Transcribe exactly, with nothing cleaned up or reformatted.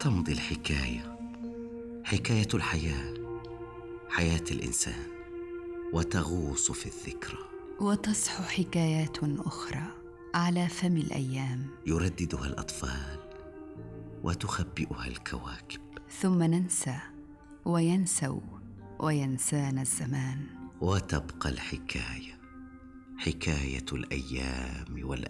تمضي الحكاية، حكاية الحياة، حياة الإنسان، وتغوص في الذكرى، وتصحو حكايات أخرى على فم الأيام، يرددها الأطفال وتخبئها الكواكب، ثم ننسى وينسوا وينسانا الزمان، وتبقى الحكاية، حكاية الأيام والأيام.